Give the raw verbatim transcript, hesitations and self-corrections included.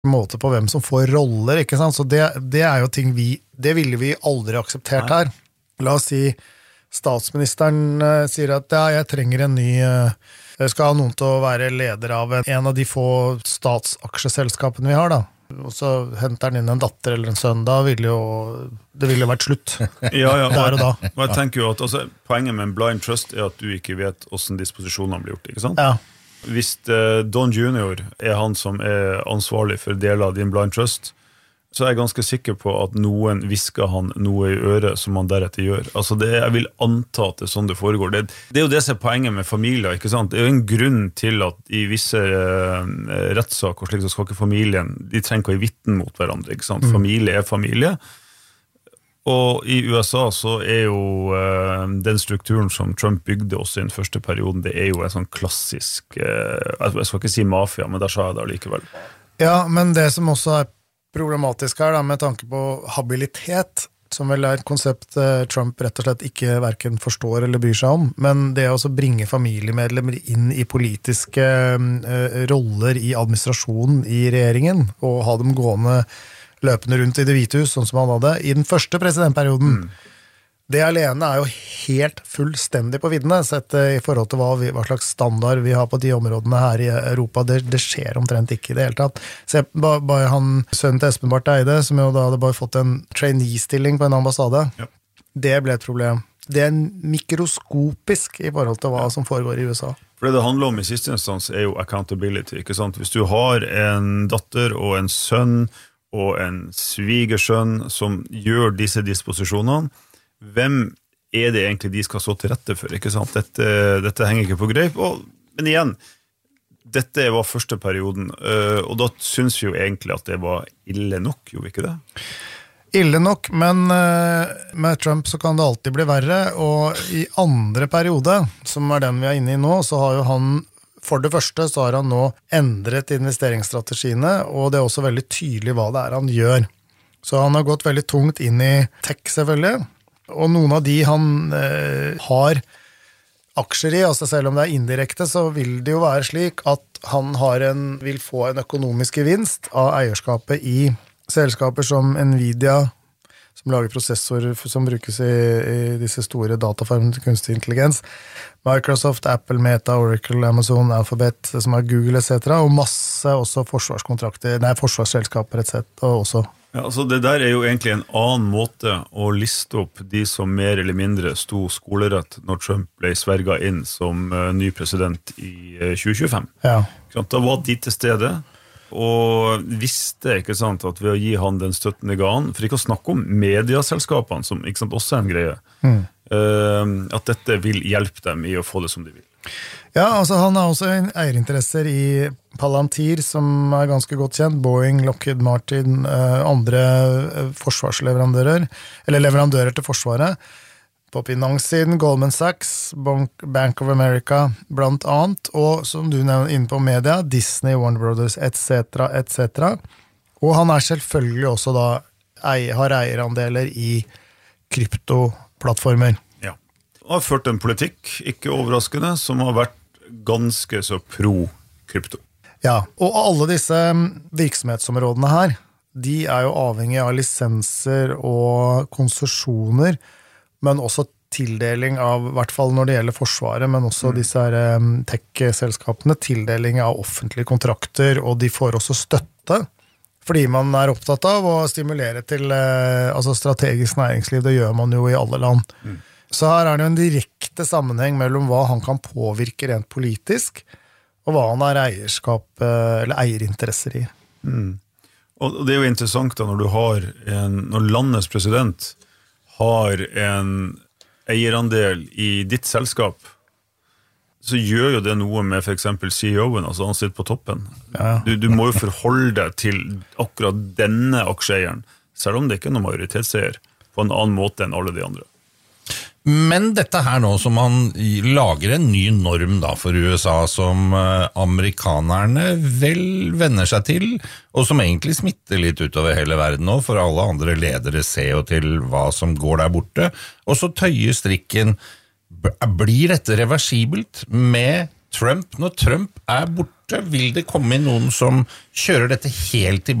måte på hvem som får roller, ikke sant? Så det, det er jo ting vi, det ville vi aldri akseptert Nei. Her. La oss si, statsministeren uh, sier at ja, jeg trenger en ny, uh, jeg skal ha noen til å være leder av en, en av de få statsaksjeselskapene vi har da. Og så henter han inn en datter eller en sønn, da ville jo, det ville vært slutt. Ja, ja, der og da. Og jeg tenker jo at altså, poenget med en blind trust er at du ikke vet hvordan disposisjonene blir gjort, ikke sant? Ja. Hvis uh, Don junior er han som er ansvarlig for deler av din blind trust, så er jeg ganske sikker på at noen visker han noe i øret som han deretter gjør. Altså det, jeg vil anta at det er sånn det foregår. Det, det er jo det som er poenget med familier, ikke sant? Det er jo en grunn til at i visse uh, rettssaker, slik så skal ikke familien, de trenger ikke å vitten mot hverandre, ikke sant? Mm. Familie er familie. Og i U S A så er jo uh, den strukturen som Trump bygde også i den første perioden, det er jo en sånn klassisk, uh, jeg skal ikke si mafia, men der sa jeg det likevel. Ja, men det som også er problematisk her da, med tanke på habilitet, som vel er et konsept uh, Trump rett og slett ikke hverken forstår eller bryr seg om, men det å også bringe familiemedlemmer inn i politiske uh, roller i administrasjonen i regjeringen, og ha dem gående løpende rundt i det hvite hus, sånn som han hadde i den første presidentperioden. Mm. Det alene er jo helt fullstendig på viddene, sett i forhold til hva, vi, hva slags standard vi har på de områdene her i Europa. Det, det skjer omtrent ikke i det hele tatt. Se, bare, bare han, sønnen til Espen Barth Eide, som jo da hadde bare fått en trainee-stilling på en ambassade, ja. Det ble et problem. Det er mikroskopisk i forhold til hva som foregår i U S A. For det det handler om i siste instans er jo accountability, ikke sant? Hvis du har en datter og en sønn og en svigersønn som gjør disse disposisjonene, hvem er det egentlig de skal stå til rette for, ikke sant? Dette, dette henger ikke på greip, og, men igjen, dette var første perioden, og da synes vi jo egentlig at det var ille nok, jo ikke det? Ille nok, men med Trump så kan det alltid bli verre, og i andre periode, som er den vi er inne i nå, så har jo han, for det første så har han nå endret investeringsstrategiene, og det er også veldig tydelig hva det er han gjør. Så han har gått veldig tungt inn i tech selvfølgelig, og noen av de han eh, har aksjer i, altså selv om det er indirekte, så vil det jo være slik at han har en, vil få en økonomisk gevinst av eierskapet i selskaper som Nvidia, som lager prosessorer som brukes i, i disse store datafarmene til kunstig intelligens, Microsoft, Apple, Meta, Oracle, Amazon, Alphabet, som er Google et cetera, og masse også forsvarskontrakter, nei, forsvarsselskaper et cetera, og også Ja, altså det der er jo egentlig en annen måte å liste opp de som mer eller mindre sto skolerett når Trump ble sverget inn som uh, ny president i uh, tjue tjuefem. Ja. Da var de til stede, og visste ikke sant, at ved å gi han den støttende gaen, for ikke å snakke om mediaselskapene, som ikke sant, også er en greie, mm. uh, at dette vil hjelpe dem i å få det som de vil. Ja, altså han har også eierinteresser i Palantir, som er ganske godt kjent, Boeing, Lockheed Martin, eh, andre forsvarsleverandører, eller leverandører til forsvaret, på finanssiden, Goldman Sachs, Bank, Bank of America, blant annet, og som du nevner inne på media, Disney, Warner Brothers, et cetera, et cetera. Og han er selvfølgelig også da, har eierandeler i kryptoplattformer. Ja. Han har ført en politikk, ikke overraskende, som har vært ganske så pro-krypto. Ja, og alle disse virksomhetsområdene her, de er jo avhengig av lisenser og konsesjoner, men også tildeling av, i hvert fall når det gjelder forsvaret, men også mm. disse her tech-selskapene, tildeling av offentlige kontrakter, og de får også støtte, fordi man er opptatt av å stimulere til altså strategisk næringsliv, det gjør man jo i alle land. Mm. Så her er det jo en direkte sammenheng mellom hva han kan påvirke rent politisk, og hva han har eierskap, eller eierinteresser i. Mm. Og det er jo interessant da, når du har en, når landets president har en eierandel i ditt selskap, så gjør jo det noe med for eksempel C E O-en, altså han sitter på toppen. Ja. Du, du må jo forholde deg til akkurat denne aksjeeieren, selv om det ikke er noen majoritetseier, på en annen måte enn alle de andre. Men dette her nå som man lager en ny norm da for U S A som amerikanerne vel venner seg til, og som egentlig smitter litt utover hele verden nå, for alle andre ledere ser jo til hva som går der borte, og så tøyer strikken. Blir dette reversibelt med Trump. Når Trump er borte, vil det komme inn noen som kjører dette helt tilbake